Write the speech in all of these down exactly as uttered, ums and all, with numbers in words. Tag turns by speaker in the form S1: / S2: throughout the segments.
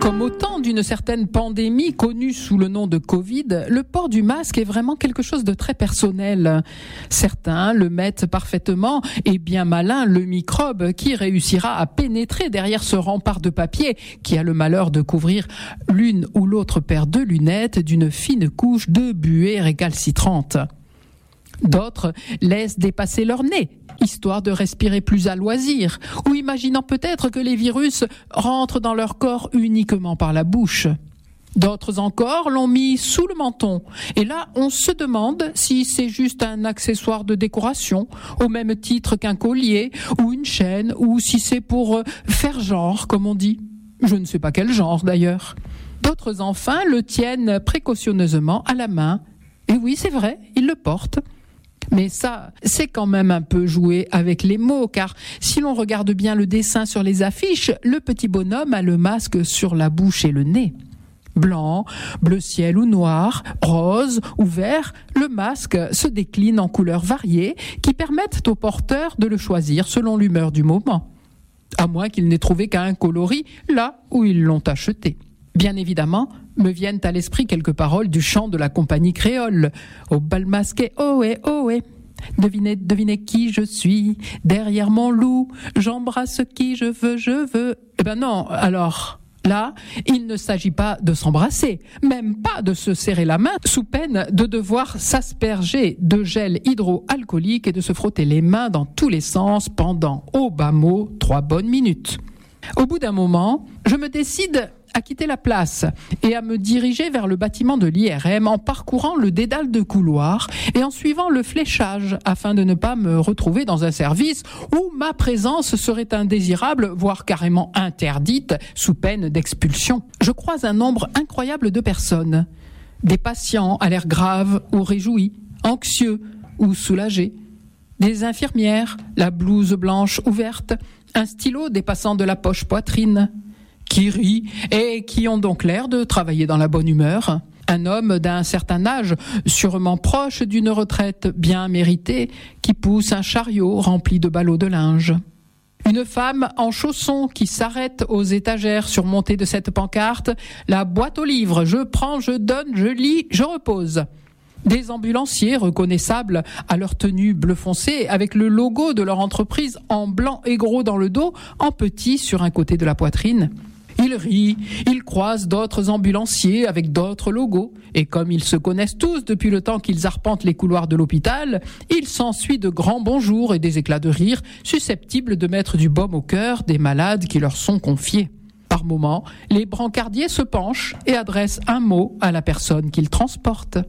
S1: Comme au temps d'une certaine pandémie connue sous le nom de Covid, le port du masque est vraiment quelque chose de très personnel. Certains le mettent parfaitement et bien malin le microbe qui réussira à pénétrer derrière ce rempart de papier qui a le malheur de couvrir l'une ou l'autre paire de lunettes d'une fine couche de buée récalcitrante. D'autres laissent dépasser leur nez, histoire de respirer plus à loisir, ou imaginant peut-être que les virus rentrent dans leur corps uniquement par la bouche. D'autres encore l'ont mis sous le menton, et là on se demande si c'est juste un accessoire de décoration, au même titre qu'un collier ou une chaîne, ou si c'est pour faire genre, comme on dit. Je ne sais pas quel genre d'ailleurs. D'autres enfin le tiennent précautionneusement à la main, et oui c'est vrai, ils le portent. Mais ça, c'est quand même un peu jouer avec les mots, car si l'on regarde bien le dessin sur les affiches, le petit bonhomme a le masque sur la bouche et le nez. Blanc, bleu ciel ou noir, rose ou vert, le masque se décline en couleurs variées qui permettent au porteur de le choisir selon l'humeur du moment. À moins qu'il n'ait trouvé qu'un coloris là où ils l'ont acheté. Bien évidemment, me viennent à l'esprit quelques paroles du chant de la compagnie créole. Au bal masqué, ohé, ohé. Devinez, devinez qui je suis, derrière mon loup, j'embrasse qui je veux, je veux. Eh ben non, alors, là, il ne s'agit pas de s'embrasser, même pas de se serrer la main, sous peine de devoir s'asperger de gel hydroalcoolique et de se frotter les mains dans tous les sens pendant, au bas mot, trois bonnes minutes. Au bout d'un moment, je me décide à quitter la place et à me diriger vers le bâtiment de l'I R M en parcourant le dédale de couloirs et en suivant le fléchage afin de ne pas me retrouver dans un service où ma présence serait indésirable, voire carrément interdite, sous peine d'expulsion. Je croise un nombre incroyable de personnes, des patients à l'air grave ou réjouis, anxieux ou soulagés, des infirmières, la blouse blanche ouverte, un stylo dépassant de la poche poitrine, qui rient et qui ont donc l'air de travailler dans la bonne humeur. Un homme d'un certain âge, sûrement proche d'une retraite bien méritée, qui pousse un chariot rempli de ballots de linge. Une femme en chaussons qui s'arrête aux étagères surmontées de cette pancarte « La boîte aux livres, je prends, je donne, je lis, je repose ». Des ambulanciers reconnaissables à leur tenue bleu foncé avec le logo de leur entreprise en blanc et gros dans le dos, en petit sur un côté de la poitrine. Ils rient, ils croisent d'autres ambulanciers avec d'autres logos. Et comme ils se connaissent tous depuis le temps qu'ils arpentent les couloirs de l'hôpital, il s'ensuit de grands bonjours et des éclats de rire susceptibles de mettre du baume au cœur des malades qui leur sont confiés. Par moments, les brancardiers se penchent et adressent un mot à la personne qu'ils transportent.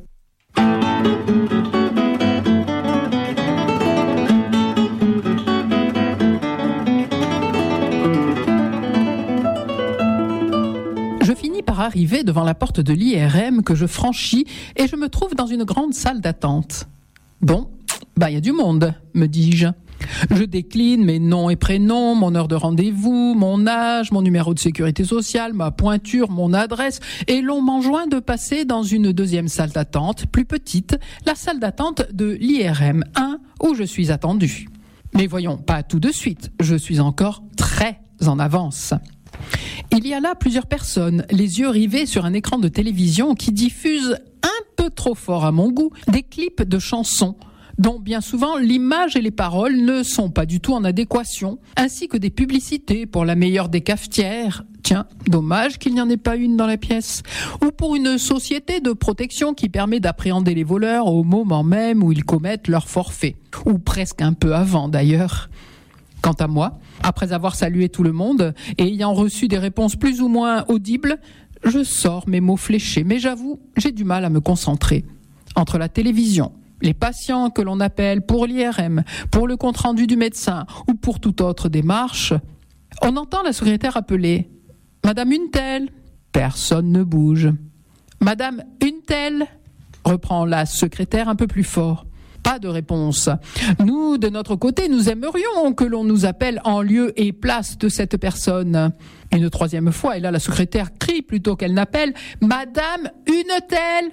S1: Je finis par arriver devant la porte de l'I R M que je franchis et je me trouve dans une grande salle d'attente. Bon, bah il y a du monde, me dis-je. Je décline mes noms et prénoms, mon heure de rendez-vous, mon âge, mon numéro de sécurité sociale, ma pointure, mon adresse, et l'on m'enjoint de passer dans une deuxième salle d'attente, plus petite, la salle d'attente de l'I R M un, où je suis attendu. Mais voyons, pas tout de suite, je suis encore très en avance. Il y a là plusieurs personnes, les yeux rivés sur un écran de télévision qui diffuse un peu trop fort à mon goût des clips de chansons, dont bien souvent l'image et les paroles ne sont pas du tout en adéquation, ainsi que des publicités pour la meilleure des cafetières, tiens, dommage qu'il n'y en ait pas une dans la pièce, ou pour une société de protection qui permet d'appréhender les voleurs au moment même où ils commettent leur forfait, ou presque un peu avant d'ailleurs. Quant à moi, après avoir salué tout le monde et ayant reçu des réponses plus ou moins audibles, je sors mes mots fléchés, mais j'avoue, j'ai du mal à me concentrer. Entre la télévision, les patients que l'on appelle pour l'I R M, pour le compte-rendu du médecin ou pour toute autre démarche, on entend la secrétaire appeler « Madame une telle ». Personne ne bouge. « Madame une telle », reprend la secrétaire un peu plus fort. Pas de réponse. Nous, de notre côté, nous aimerions que l'on nous appelle en lieu et place de cette personne. Une troisième fois, et là la secrétaire crie plutôt qu'elle n'appelle « Madame une telle ».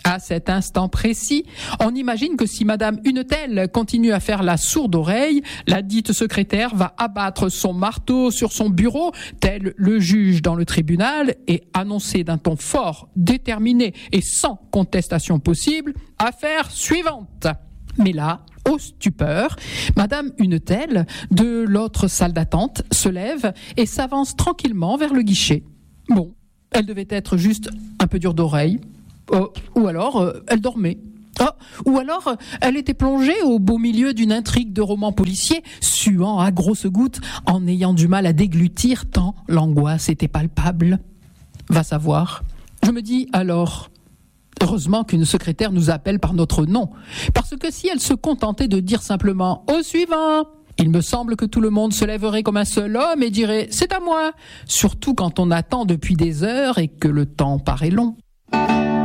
S1: À cet instant précis, on imagine que si Madame Unetel continue à faire la sourde oreille, la dite secrétaire va abattre son marteau sur son bureau, tel le juge dans le tribunal, et annoncer d'un ton fort, déterminé et sans contestation possible, affaire suivante. Mais là, au stupeur, Madame Unetel, de l'autre salle d'attente, se lève et s'avance tranquillement vers le guichet. Bon, elle devait être juste un peu dure d'oreille. Oh, ou alors, euh, elle dormait. Oh, ou alors, euh, elle était plongée au beau milieu d'une intrigue de roman policier, suant à grosses gouttes, en ayant du mal à déglutir tant l'angoisse était palpable. Va savoir. Je me dis alors, heureusement qu'une secrétaire nous appelle par notre nom, parce que si elle se contentait de dire simplement « au suivant », il me semble que tout le monde se lèverait comme un seul homme et dirait « c'est à moi », surtout quand on attend depuis des heures et que le temps paraît long.